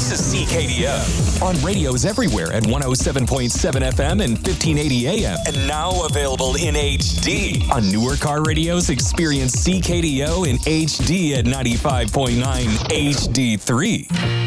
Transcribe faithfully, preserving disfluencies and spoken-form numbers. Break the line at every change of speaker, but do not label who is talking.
This is C K D O on radios everywhere at one oh seven point seven F M and fifteen eighty A M. And now available in H D. On newer car radios, experience C K D O in H D at ninety-five point nine H D three.